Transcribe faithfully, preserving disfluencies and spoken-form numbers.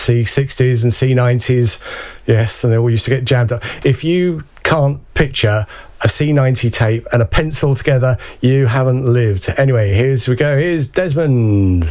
C sixties and C nineties. Yes, and they all used to get jammed up. If you can't picture a C ninety tape and a pencil together, you haven't lived. Anyway, here's we go. Here's Desmond.